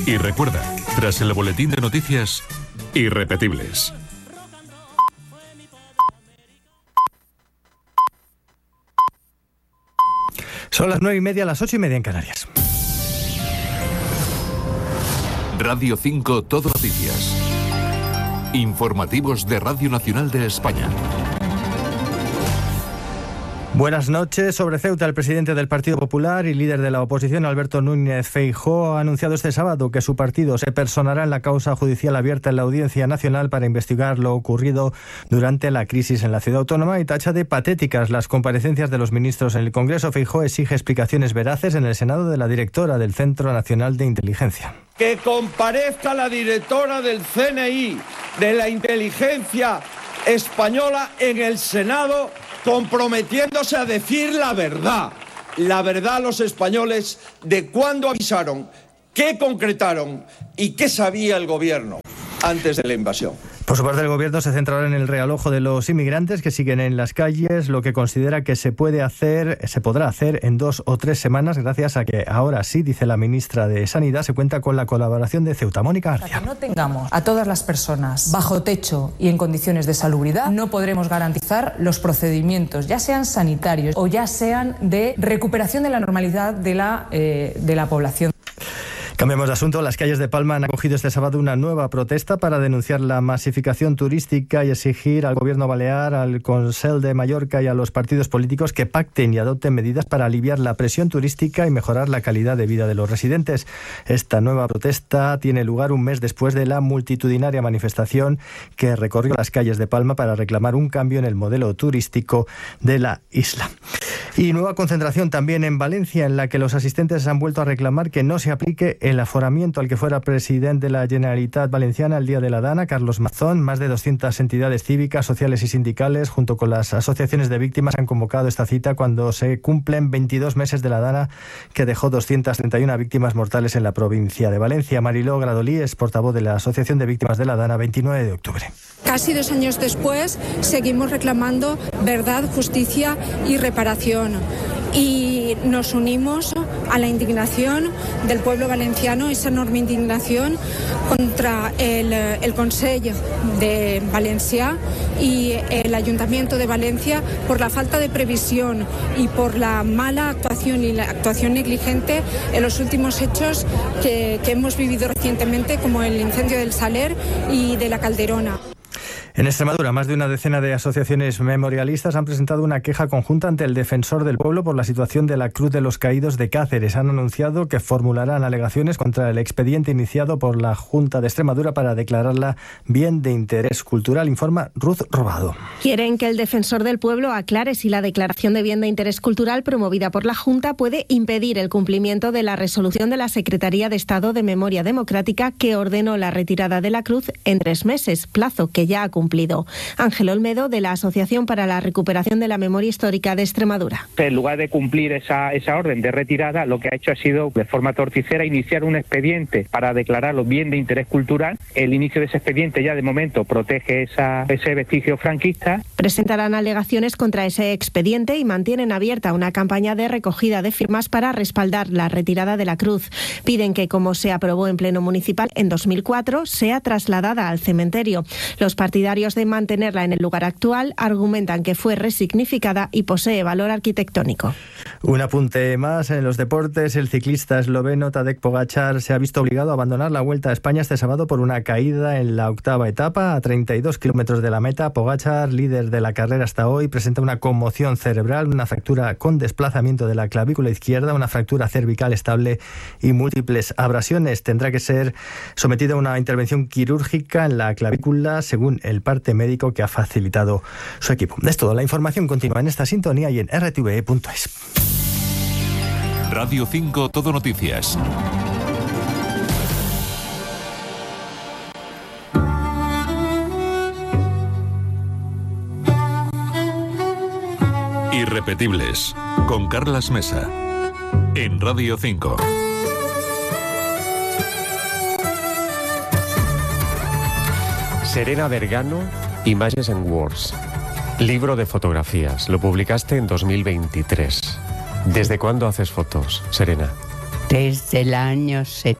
Y recuerda, tras el boletín de noticias, irrepetibles. Son las 9:30, las 8:30 en Canarias. Radio 5 Todo Noticias. Informativos de Radio Nacional de España. Buenas noches. Sobre Ceuta, el presidente del Partido Popular y líder de la oposición, Alberto Núñez Feijóo, ha anunciado este sábado que su partido se personará en la causa judicial abierta en la Audiencia Nacional para investigar lo ocurrido durante la crisis en la ciudad autónoma y tacha de patéticas las comparecencias de los ministros en el Congreso. Feijóo exige explicaciones veraces en el Senado de la directora del Centro Nacional de Inteligencia. Que comparezca la directora del CNI, de la inteligencia española, en el Senado, comprometiéndose a decir la verdad a los españoles de cuándo avisaron, qué concretaron y qué sabía el gobierno antes de la invasión. Por su parte, el gobierno se centrará en el realojo de los inmigrantes que siguen en las calles, lo que considera que se podrá hacer en 2 o 3 semanas, gracias a que ahora sí, dice la ministra de Sanidad, se cuenta con la colaboración de Ceuta. Mónica García. Hasta que no tengamos a todas las personas bajo techo y en condiciones de salubridad, no podremos garantizar los procedimientos, ya sean sanitarios o ya sean de recuperación de la normalidad de la población. Cambiamos de asunto. Las calles de Palma han acogido este sábado una nueva protesta para denunciar la masificación turística y exigir al gobierno balear, al Consell de Mallorca y a los partidos políticos que pacten y adopten medidas para aliviar la presión turística y mejorar la calidad de vida de los residentes. Esta nueva protesta tiene lugar un mes después de la multitudinaria manifestación que recorrió las calles de Palma para reclamar un cambio en el modelo turístico de la isla. Y nueva concentración también en Valencia, en la que los asistentes han vuelto a reclamar que no se aplique el aforamiento al que fuera presidente de la Generalitat Valenciana el día de la Dana, Carlos Mazón. Más de 200 entidades cívicas, sociales y sindicales, junto con las asociaciones de víctimas, han convocado esta cita cuando se cumplen 22 meses de la Dana, que dejó 231 víctimas mortales en la provincia de Valencia. Mariló Gradolí es portavoz de la Asociación de Víctimas de la Dana, 29 de octubre. Casi 2 años después, seguimos reclamando verdad, justicia y reparación. Y nos unimos a la indignación del pueblo valenciano, esa enorme indignación contra el Consell de Valencia y el Ayuntamiento de Valencia por la falta de previsión y por la mala actuación y la actuación negligente en los últimos hechos que hemos vivido recientemente, como el incendio del Saler y de la Calderona. En Extremadura, más de una decena de asociaciones memorialistas han presentado una queja conjunta ante el Defensor del Pueblo por la situación de la Cruz de los Caídos de Cáceres. Han anunciado que formularán alegaciones contra el expediente iniciado por la Junta de Extremadura para declararla bien de interés cultural, informa Ruth Robado. Quieren que el Defensor del Pueblo aclare si la declaración de bien de interés cultural promovida por la Junta puede impedir el cumplimiento de la resolución de la Secretaría de Estado de Memoria Democrática que ordenó la retirada de la cruz en 3 meses, plazo que ya ha cumplido. Ángel Olmedo, de la Asociación para la Recuperación de la Memoria Histórica de Extremadura. En lugar de cumplir esa orden de retirada, lo que ha hecho ha sido, de forma torticera, iniciar un expediente para declararlo bien de interés cultural. El inicio de ese expediente ya de momento protege ese vestigio franquista. Presentarán alegaciones contra ese expediente y mantienen abierta una campaña de recogida de firmas para respaldar la retirada de la cruz. Piden que, como se aprobó en Pleno Municipal en 2004, sea trasladada al cementerio. Los partidarios de mantenerla en el lugar actual argumentan que fue resignificada y posee valor arquitectónico. Un apunte más en los deportes. El ciclista esloveno Tadej Pogačar se ha visto obligado a abandonar la Vuelta a España este sábado por una caída en la 8ª etapa a 32 kilómetros de la meta. Pogačar, líder de la carrera hasta hoy, presenta una conmoción cerebral, una fractura con desplazamiento de la clavícula izquierda, una fractura cervical estable y múltiples abrasiones. Tendrá que ser sometido a una intervención quirúrgica en la clavícula, según el parte médico que ha facilitado su equipo. Es todo. La información continúa en esta sintonía y en rtve.es. Radio 5 Todo Noticias. Irrepetibles, con Carlas Mesa, en Radio 5. Serena Vergano, Images and Words. Libro de fotografías. Lo publicaste en 2023. ¿Desde cuándo haces fotos, Serena? desde el año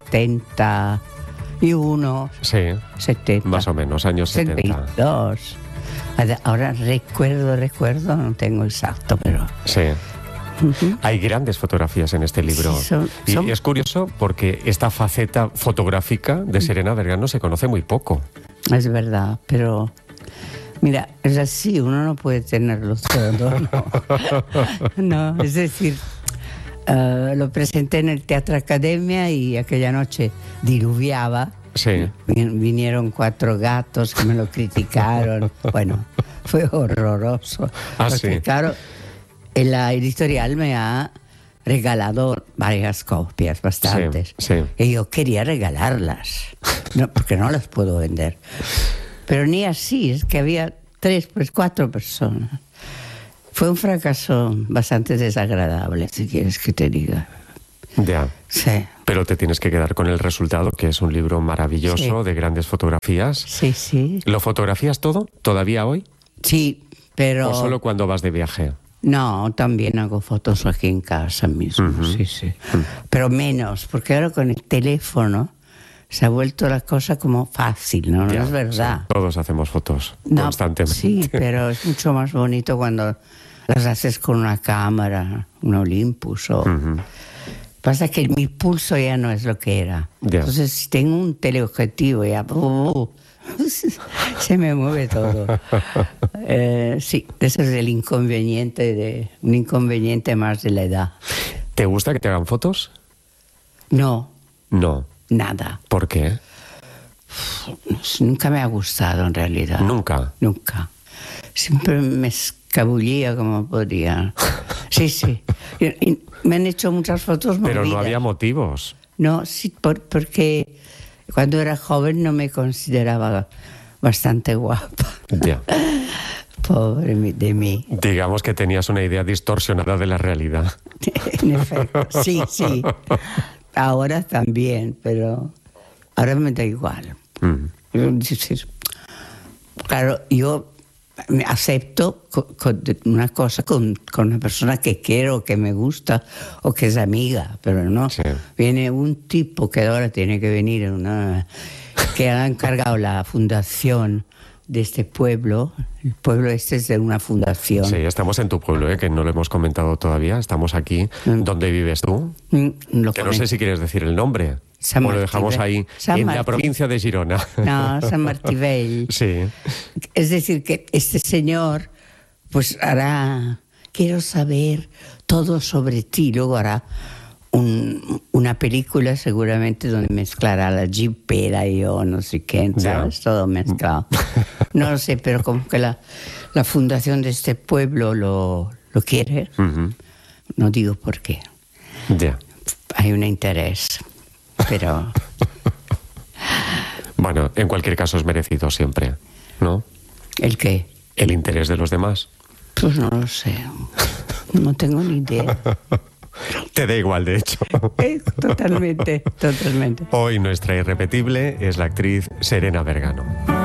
71. Sí. 70. Más o menos, años 70. 72. Ahora recuerdo, no tengo exacto, pero... Sí. Hay grandes fotografías en este libro. Sí, Y es curioso porque esta faceta fotográfica de Serena Vergano se conoce muy poco. Es verdad, pero... Mira, es así, uno no puede tenerlo todo, ¿no? No, es decir, lo presenté en el Teatro Academia y aquella noche diluviaba. Sí. Vinieron 4 gatos que me lo criticaron. Bueno, fue horroroso. Ah, porque, sí. claro, la editorial me ha regalado varias copias, bastantes. Sí. Y yo quería regalarlas, no, porque no las puedo vender. Pero ni así, es que había 4 personas. Fue un fracaso bastante desagradable, si quieres que te diga. Ya. Sí. Pero te tienes que quedar con el resultado, que es un libro maravilloso, de grandes fotografías. Sí. ¿Lo fotografías todo, todavía hoy? Sí, pero... ¿O solo cuando vas de viaje? No, también hago fotos aquí en casa mismo, sí. Pero menos, porque ahora con el teléfono se ha vuelto la cosa como fácil, ¿no? Ya, No es verdad. Sí, todos hacemos fotos constantemente. Sí, pero es mucho más bonito cuando las haces con una cámara, un Olympus o... Pasa que mi pulso ya no es lo que era. Ya. Entonces, si tengo un teleobjetivo ya... se me mueve todo. Sí, ese es el inconveniente, un inconveniente más de la edad. ¿Te gusta que te hagan fotos? No. No. Nada. ¿Por qué? Nunca me ha gustado en realidad. ¿Nunca? Nunca. Siempre me escabullía como podía. Sí. Y me han hecho muchas fotos movidas. Pero no había motivos. No, sí, porque cuando era joven no me consideraba bastante guapa. Ya. Pobre de mí. Digamos que tenías una idea distorsionada de la realidad. En efecto, sí. Ahora también, pero ahora me da igual. Es decir, claro, yo me acepto una cosa con una persona que quiero, que me gusta o que es amiga, pero no. Sí. Viene un tipo que ahora tiene que venir, que ha encargado la fundación de este pueblo. El pueblo este es de una fundación. Sí, estamos en tu pueblo, que no lo hemos comentado todavía. Estamos aquí. ¿Dónde vives tú? Que no sé si quieres decir el nombre. O lo dejamos ahí, en la provincia de Girona. No, Sant Martí Vell. Sí. Es decir, que este señor pues hará... Quiero saber todo sobre ti. Luego hará una película seguramente donde mezclará la jipera y yo no sé qué, ¿sabes? Todo mezclado. No lo sé, pero como que la fundación de este pueblo lo quiere. No digo por qué. Ya. Hay un interés, pero... Bueno, en cualquier caso es merecido siempre, ¿no? ¿El qué? El interés de los demás. Pues no lo sé. No tengo ni idea. Te da igual, de hecho. Totalmente. Hoy nuestra irrepetible es la actriz Serena Vergano.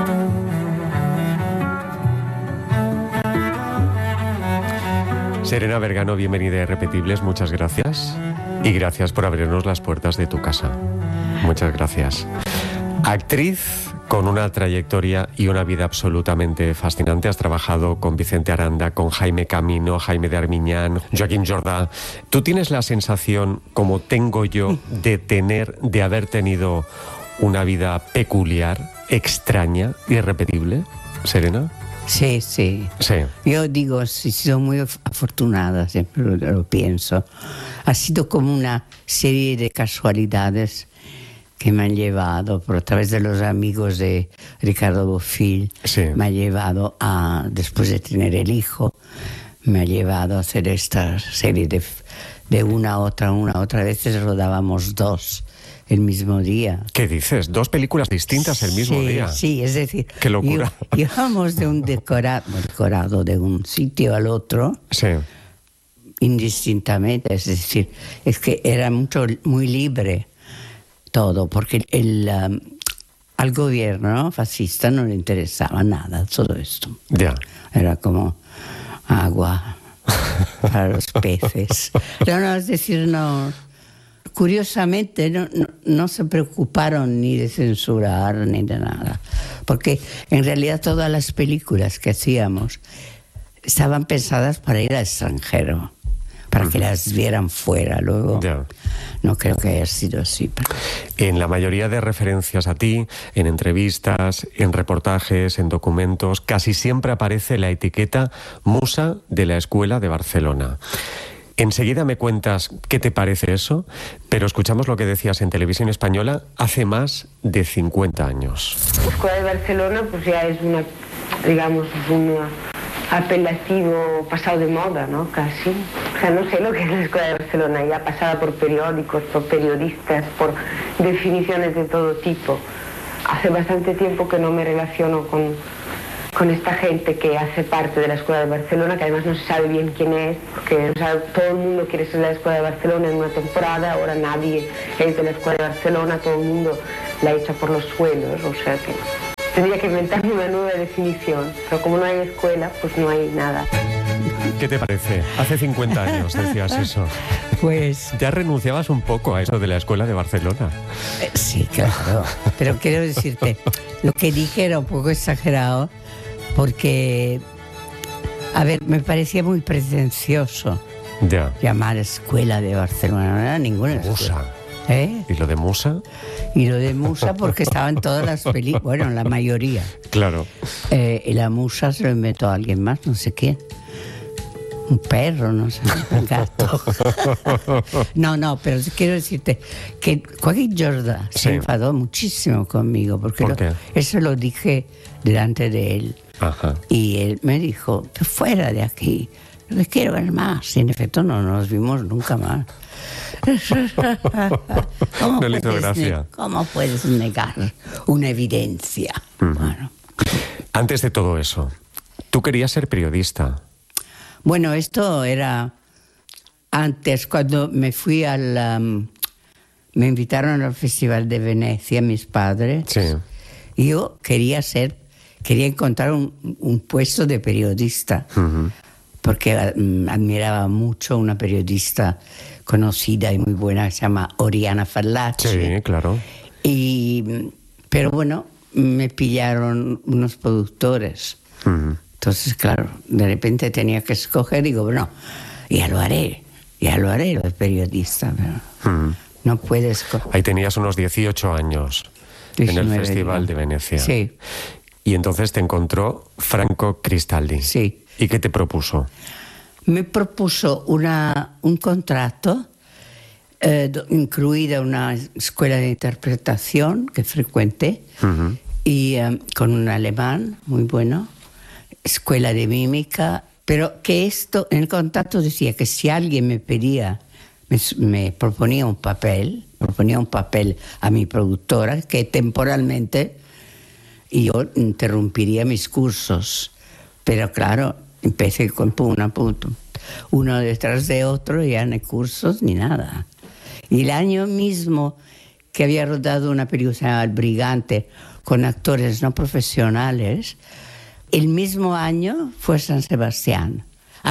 Serena Vergano, bienvenida a Irrepetibles, muchas gracias. Y gracias por abrirnos las puertas de tu casa. Muchas gracias. Actriz con una trayectoria y una vida absolutamente fascinante. Has trabajado con Vicente Aranda, con Jaime Camino, Jaime de Armiñán, Joaquim Jordà. ¿Tú tienes la sensación, como tengo yo, de haber tenido una vida peculiar, extraña, irrepetible, Serena? Sí. Yo digo, he sido muy afortunada, siempre lo pienso. Ha sido como una serie de casualidades que me han llevado, por a través de los amigos de Ricardo Bofill, me ha llevado a, después de tener el hijo, me ha llevado a hacer esta serie de una a otra. A veces rodábamos 2 el mismo día. ¿Qué dices? 2 películas distintas el mismo día. Sí, es decir... ¡Qué locura! Íbamos de un decorado de un sitio al otro, indistintamente, es decir, es que era muy libre todo, porque al gobierno fascista no le interesaba nada todo esto. Ya. Era como agua para los peces. No, es decir, no... curiosamente no se preocuparon ni de censurar ni de nada, porque en realidad todas las películas que hacíamos estaban pensadas para ir al extranjero, para que las vieran fuera. Luego no creo que haya sido así. En la mayoría de referencias a ti, en entrevistas, en reportajes, en documentos, casi siempre aparece la etiqueta Musa de la Escuela de Barcelona. Enseguida me cuentas qué te parece eso, pero escuchamos lo que decías en Televisión Española hace más de 50 años. La Escuela de Barcelona pues ya es un apelativo pasado de moda, ¿no? Casi. O sea, no sé lo que es la Escuela de Barcelona, ya pasada por periódicos, por periodistas, por definiciones de todo tipo. Hace bastante tiempo que no me relaciono con esta gente que hace parte de la Escuela de Barcelona, que además no se sabe bien quién es, porque todo el mundo quiere ser de la Escuela de Barcelona en una temporada, ahora nadie es de la Escuela de Barcelona, todo el mundo la echa por los suelos, o sea que tendría que inventarme una nueva definición, pero como no hay escuela, pues no hay nada. ¿Qué te parece? Hace 50 años decías eso. Pues... Ya renunciabas un poco a eso de la Escuela de Barcelona. Sí, claro. Pero quiero decirte, lo que dije era un poco exagerado, porque, a ver, me parecía muy pretencioso llamar Escuela de Barcelona. No era ninguna escuela. Musa. ¿Y lo de Musa? Y lo de Musa porque estaba en todas las películas, bueno, en la mayoría. Claro. Y la Musa se lo inventó a alguien más, no sé quién. Un perro, no sé, un gato. No, pero quiero decirte que Joaquín Jordà se enfadó muchísimo conmigo, porque eso lo dije delante de él. Ajá. Y él me dijo, fuera de aquí, no quiero ver más. Y en efecto no nos vimos nunca más. No le hizo gracia. ¿Cómo puedes negar una evidencia? Bueno. Antes de todo eso, tú querías ser periodista. Bueno, esto era antes, cuando me fui me invitaron al Festival de Venecia, mis padres. Sí. Yo quería encontrar un puesto de periodista, porque admiraba mucho una periodista conocida y muy buena que se llama Oriana Fallaci. Sí, claro. Pero bueno, me pillaron unos productores. Entonces, claro, de repente tenía que escoger, digo, bueno, ya lo haré lo de periodista, pero no puedes... Ahí tenías unos 18 años en el Festival de Venecia. Sí. Y entonces te encontró Franco Cristaldi. Sí. ¿Y qué te propuso? Me propuso un contrato, incluida una escuela de interpretación que frecuenté, y con un alemán muy bueno, escuela de mímica, pero que esto, en el contrato decía que si alguien me pedía, me proponía un papel a mi productora, que temporalmente yo interrumpiría mis cursos. Pero claro, empecé con uno detrás de otro, ya no hay cursos ni nada. Y el año mismo que había rodado una película llamada El Brigante con actores no profesionales, el mismo año fue San Sebastián.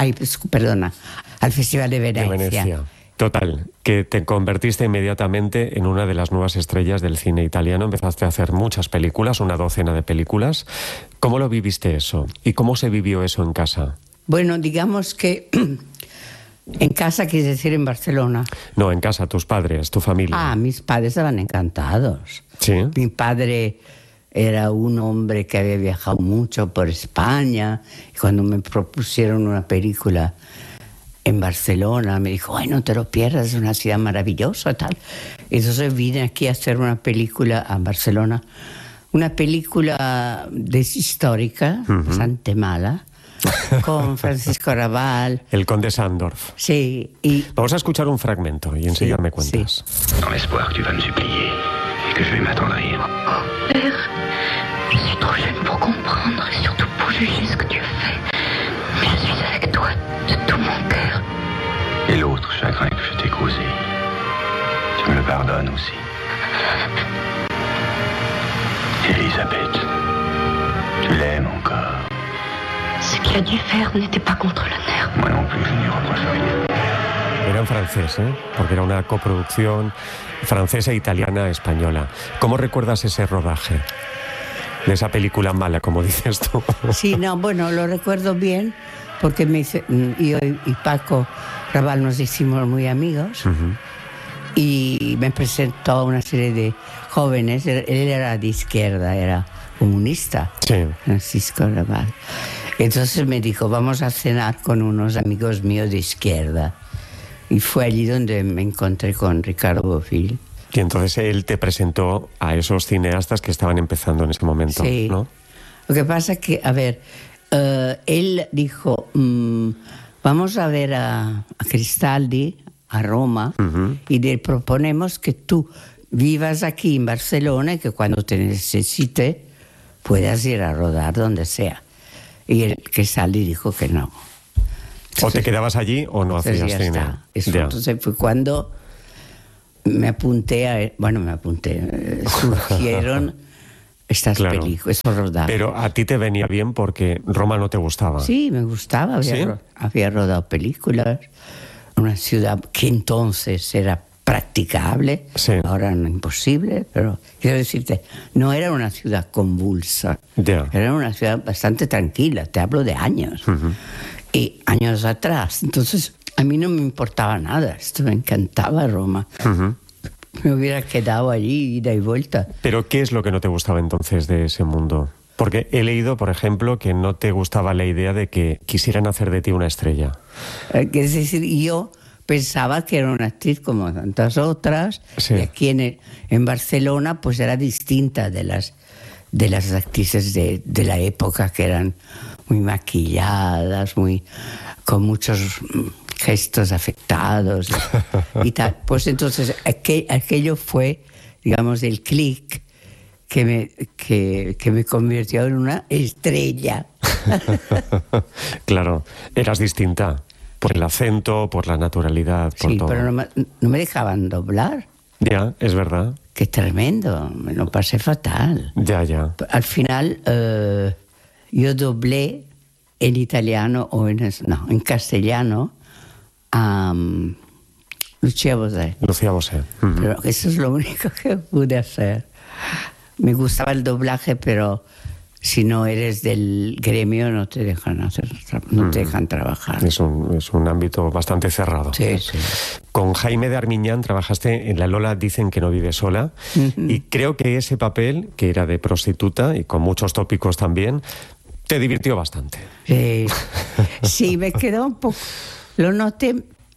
Al Festival de Venecia. Total, que te convertiste inmediatamente en una de las nuevas estrellas del cine italiano. Empezaste a hacer muchas películas, una docena de películas. ¿Cómo lo viviste eso? ¿Y cómo se vivió eso en casa? Bueno, digamos que en casa, quieres decir en Barcelona. No, en casa, tus padres, tu familia. Mis padres estaban encantados. Sí. Mi padre era un hombre que había viajado mucho por España. Y cuando me propusieron una película en Barcelona, me dijo, ay, no te lo pierdas, es una ciudad maravillosa, tal. Entonces vine aquí a hacer una película a Barcelona, una película histórica, bastante mala, con Francisco Arrabal. El conde Sandorf. Sí. Y... Vamos a escuchar un fragmento y enseguida me cuentas. Sí. Dans l'espoir que tu vas me supplier et que je vais m'attendrir. Père, je suis trop jeune pour comprendre et surtout pour juger ce que tu as fait. Mais je suis avec toi de tout mon cœur. Et l'autre chagrin que je t'ai causé, tu me le pardonnes aussi. Elisabeth, tu l'aimes encore. Ce qu'il a dû faire n'était pas contre l'honneur. Moi non plus, je n'y reproche rien. Era en francés, porque era una coproducción francesa, italiana, española. ¿Cómo recuerdas ese rodaje de esa película mala, como dices tú? Sí, no, bueno, lo recuerdo bien porque yo y Paco Raval nos hicimos muy amigos. Y me presentó a una serie de jóvenes. Él era de izquierda, era comunista, sí. Francisco Raval. Entonces me dijo, vamos a cenar con unos amigos míos de izquierda. Y fue allí donde me encontré con Ricardo Bofill. Y entonces él te presentó a esos cineastas que estaban empezando en ese momento, sí. ¿no? Lo que pasa es que, a ver, él dijo, vamos a ver a Cristaldi, a Roma, y le proponemos que tú vivas aquí en Barcelona y que cuando te necesite puedas ir a rodar donde sea. Y el Cristaldi dijo que no. Entonces, ¿o te quedabas allí o no hacías cine? Entonces fue cuando me apunté surgieron estas películas, esos rodajes. Pero a ti te venía bien porque Roma no te gustaba. Sí, me gustaba. Había rodado películas. Una ciudad que entonces era practicable, ahora no imposible, pero quiero decirte, no era una ciudad convulsa, era una ciudad bastante tranquila, te hablo de años, y años atrás. Entonces, a mí no me importaba nada, esto me encantaba Roma. Me hubiera quedado allí, ida y vuelta. ¿Pero qué es lo que no te gustaba entonces de ese mundo? Porque he leído, por ejemplo, que no te gustaba la idea de que quisieran hacer de ti una estrella. Es decir, yo pensaba que era una actriz como tantas otras, y aquí en Barcelona pues era distinta de las actrices de la época, que eran muy maquilladas, con muchos gestos afectados y tal. Pues entonces aquello fue, digamos, el clic que me convirtió en una estrella. Claro, eras distinta por el acento, por la naturalidad, por todo. Sí, pero no me dejaban doblar. Ya, es verdad. Qué tremendo, me lo pasé fatal. Ya. Al final yo doblé en italiano en castellano a Lucia Bosé. Pero eso es lo único que pude hacer. Me gustaba el doblaje, pero si no eres del gremio no te dejan te dejan trabajar. Es un ámbito bastante cerrado. Sí. Con Jaime de Armiñán trabajaste en La Lola dicen que no vive sola, y creo que ese papel, que era de prostituta y con muchos tópicos también, te divirtió bastante. Sí, me quedó un poco... Lo noté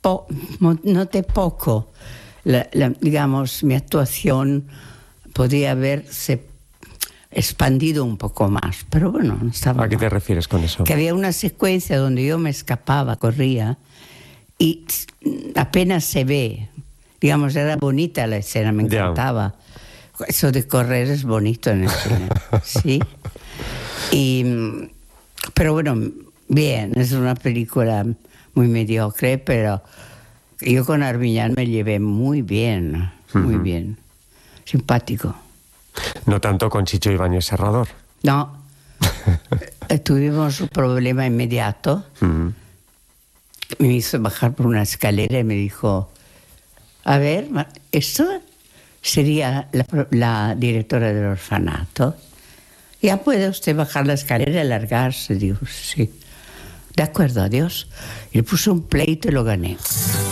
poco. Digamos, mi actuación podría haberse expandido un poco más, pero bueno, no estaba. ¿A qué te refieres con eso? Que había una secuencia donde yo me escapaba, corría, y apenas se ve. Digamos, era bonita la escena, me encantaba. Eso de correr es bonito en el cine, ¿sí? Pero bueno, bien, es una película muy mediocre, pero yo con Armiñán me llevé muy bien, simpático. No tanto con Chicho Ibáñez Serrador. No, tuvimos un problema inmediato. Me hizo bajar por una escalera y me dijo, a ver, esto sería la directora del orfanato. ¿Ya puede usted bajar la escalera y alargarse? Digo, sí. De acuerdo, adiós. Y le puse un pleito y lo gané.